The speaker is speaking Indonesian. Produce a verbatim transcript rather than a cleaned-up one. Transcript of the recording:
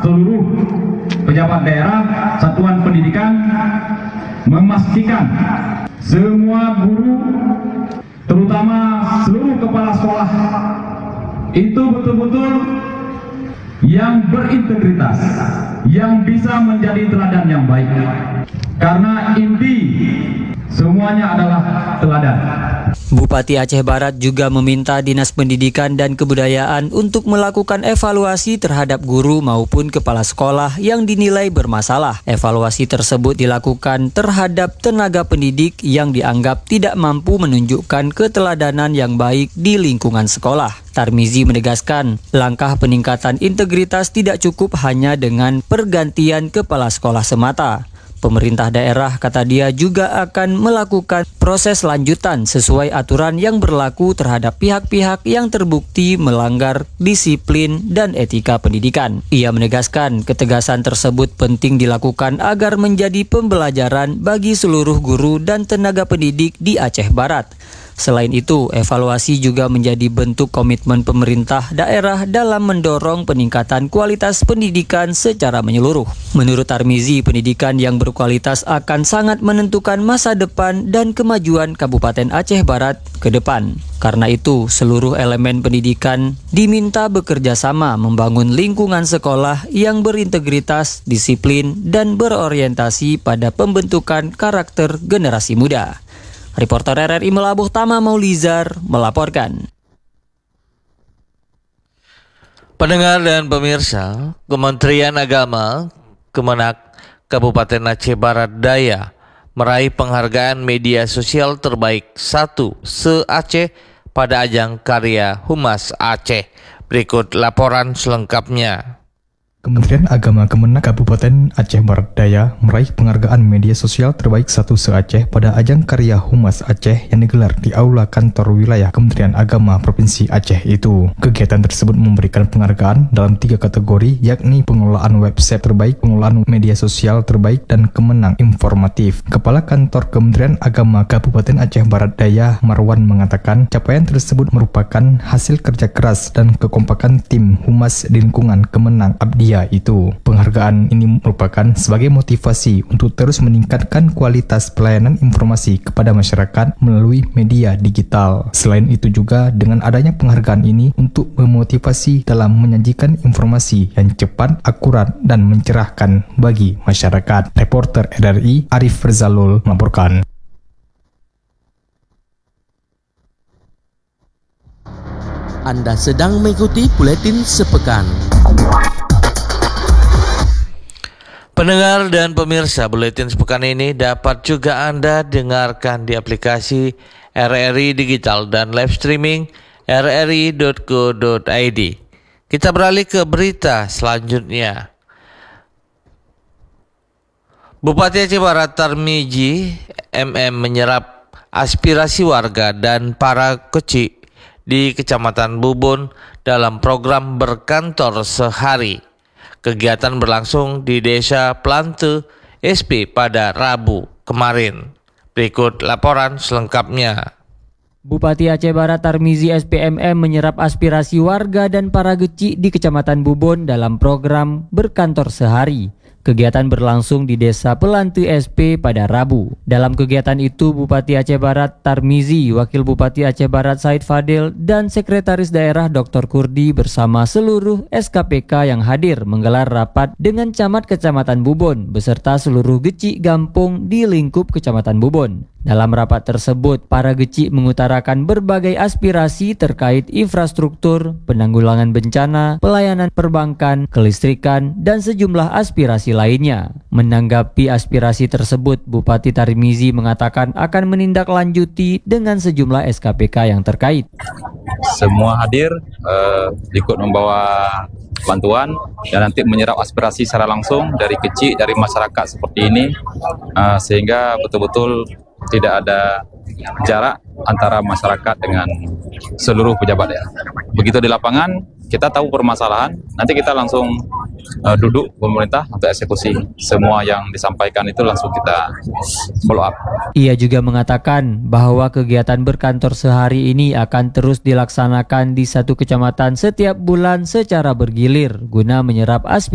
seluruh pejabat daerah, satuan pendidikan memastikan semua guru, terutama seluruh kepala sekolah itu betul-betul yang berintegritas, yang bisa menjadi teladan yang baik. Karena inti semuanya adalah teladan. Bupati Aceh Barat juga meminta Dinas Pendidikan dan Kebudayaan untuk melakukan evaluasi terhadap guru maupun kepala sekolah yang dinilai bermasalah. Evaluasi tersebut dilakukan terhadap tenaga pendidik yang dianggap tidak mampu menunjukkan keteladanan yang baik di lingkungan sekolah. Tarmizi menegaskan, langkah peningkatan integritas tidak cukup hanya dengan pergantian kepala sekolah semata. Pemerintah daerah, kata dia, juga akan melakukan proses lanjutan sesuai aturan yang berlaku terhadap pihak-pihak yang terbukti melanggar disiplin dan etika pendidikan. Ia menegaskan ketegasan tersebut penting dilakukan agar menjadi pembelajaran bagi seluruh guru dan tenaga pendidik di Aceh Barat. Selain itu, evaluasi juga menjadi bentuk komitmen pemerintah daerah dalam mendorong peningkatan kualitas pendidikan secara menyeluruh. Menurut Tarmizi, pendidikan yang berkualitas akan sangat menentukan masa depan dan kemajuan Kabupaten Aceh Barat ke depan. Karena itu, seluruh elemen pendidikan diminta bekerja sama membangun lingkungan sekolah yang berintegritas, disiplin, dan berorientasi pada pembentukan karakter generasi muda. Reporter R R I Melabuh Tama Maulizar melaporkan. Pendengar dan pemirsa, Kementerian Agama Kemenak Kabupaten Aceh Barat Daya meraih penghargaan media sosial terbaik satu se-Aceh pada ajang karya Humas Aceh. Berikut laporan selengkapnya. Kementerian Agama Kemenak Kabupaten Aceh Barat Daya meraih penghargaan media sosial terbaik satu se-Aceh pada ajang karya Humas Aceh yang digelar di Aula Kantor Wilayah Kementerian Agama Provinsi Aceh itu. Kegiatan tersebut memberikan penghargaan dalam tiga kategori, yakni pengelolaan website terbaik, pengelolaan media sosial terbaik, dan kemenang informatif. Kepala Kantor Kementerian Agama Kabupaten Aceh Barat Daya, Marwan, mengatakan capaian tersebut merupakan hasil kerja keras dan kekompakan tim Humas di lingkungan Kemenang Abdiya itu. Penghargaan ini merupakan sebagai motivasi untuk terus meningkatkan kualitas pelayanan informasi kepada masyarakat melalui media digital. Selain itu juga dengan adanya penghargaan ini untuk memotivasi dalam menyajikan informasi yang cepat, akurat, dan mencerahkan bagi masyarakat. Reporter R R I Arif Rizalul melaporkan. Anda sedang mengikuti buletin sepekan. Pendengar dan pemirsa, buletin sepekan ini dapat juga Anda dengarkan di aplikasi R R I Digital dan live streaming r r i dot co dot i d. Kita beralih ke berita selanjutnya. Bupati Aceh Barat Tarmizi M M menyerap aspirasi warga dan para kecil di Kecamatan Bubun dalam program berkantor sehari. Kegiatan berlangsung di Desa Plante S P pada Rabu kemarin. Berikut laporan selengkapnya. Bupati Aceh Barat Tarmizi S P M M menyerap aspirasi warga dan para geci di Kecamatan Bubun dalam program berkantor sehari. Kegiatan berlangsung di Desa Pelanti S P pada Rabu. Dalam kegiatan itu, Bupati Aceh Barat Tarmizi, Wakil Bupati Aceh Barat Said Fadil, dan Sekretaris Daerah Doktor Kurdi bersama seluruh S K P K yang hadir menggelar rapat dengan Camat Kecamatan Bubun beserta seluruh geci Gampung di lingkup Kecamatan Bubun. Dalam rapat tersebut, para geci mengutarakan berbagai aspirasi terkait infrastruktur, penanggulangan bencana, pelayanan perbankan, kelistrikan, dan sejumlah aspirasi lainnya. Menanggapi aspirasi tersebut, Bupati Tarmizi mengatakan akan menindaklanjuti dengan sejumlah S K P K yang terkait. Semua hadir uh, ikut membawa bantuan dan nanti menyerap aspirasi secara langsung dari kecil, dari masyarakat seperti ini, uh, sehingga betul-betul tidak ada jarak antara masyarakat dengan seluruh pejabat daerah. Begitu di lapangan, kita tahu permasalahan, nanti kita langsung uh, duduk pemerintah untuk eksekusi. Semua yang disampaikan itu langsung kita follow up. Ia juga mengatakan bahwa kegiatan berkantor sehari ini akan terus dilaksanakan di satu kecamatan setiap bulan secara bergilir guna menyerap aspirasi